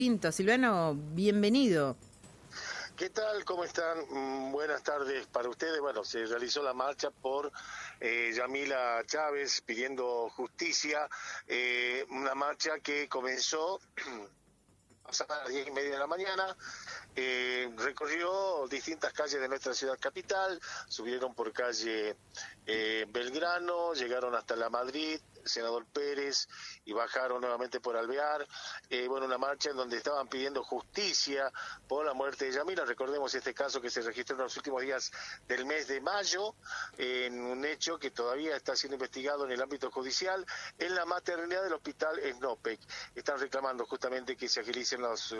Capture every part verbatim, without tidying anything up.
Pinto. Silvano, bienvenido. ¿Qué tal? ¿Cómo están? Mm, buenas tardes para ustedes. Bueno, se realizó la marcha por eh, Yamila Chávez pidiendo justicia, eh, una marcha que comenzó a las diez y media de la mañana, eh, recorrió distintas calles de nuestra ciudad capital, subieron por calle eh, Belgrano, llegaron hasta La Madrid, Senador Pérez, y bajaron nuevamente por Alvear. Eh, bueno, una marcha en donde estaban pidiendo justicia por la muerte de Yamila. Recordemos este caso que se registró en los últimos días del mes de mayo, eh, en un hecho que todavía está siendo investigado en el ámbito judicial, en la maternidad del hospital Snopek. Están reclamando justamente que se agilicen los,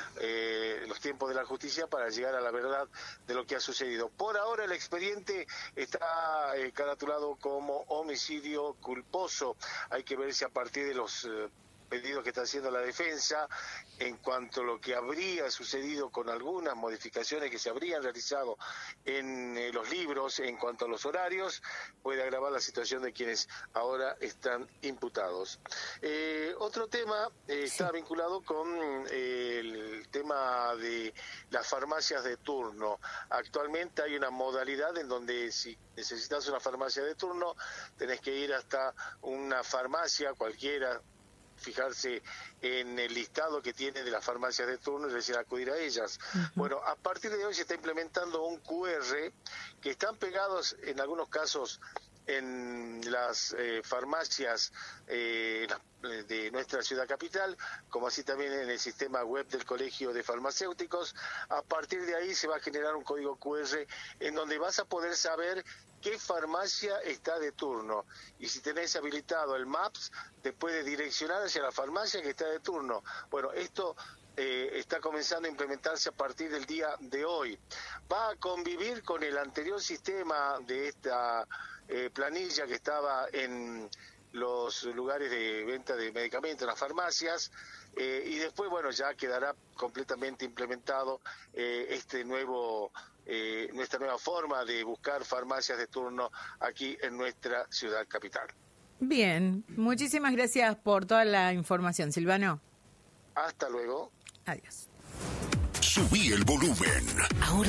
eh, los tiempos de la justicia para llegar a la verdad de lo que ha sucedido. Por ahora el expediente está eh, caratulado como homicidio culposo. Hay que ver si a partir de los eh, pedidos que está haciendo la defensa en cuanto a lo que habría sucedido con algunas modificaciones que se habrían realizado en eh, los libros en cuanto a los horarios, puede agravar la situación de quienes ahora están imputados. Eh, otro tema eh, está sí. vinculado con eh, el tema de las farmacias de turno. Actualmente hay una modalidad en donde si necesitas una farmacia de turno, tenés que ir hasta una farmacia cualquiera, fijarse en el listado que tiene de las farmacias de turno y recién acudir a ellas. Uh-huh. Bueno, a partir de hoy se está implementando un cu erre que están pegados en algunos casos en las eh, farmacias eh, de nuestra ciudad capital, como así también en el sistema web del Colegio de Farmacéuticos. A partir de ahí se va a generar un código cu erre en donde vas a poder saber qué farmacia está de turno, y si tenés habilitado el MAPS te puede direccionar hacia la farmacia que está de turno. Bueno, esto eh, está comenzando a implementarse a partir del día de hoy. Va a convivir con el anterior sistema de esta eh, planilla que estaba en los lugares de venta de medicamentos, en las farmacias, eh, y después, bueno, ya quedará completamente implementado eh, este nuevo Eh, nuestra nueva forma de buscar farmacias de turno aquí en nuestra ciudad capital. Bien, muchísimas gracias por toda la información, Silvano. Hasta luego. Adiós. Subí el volumen. Ahora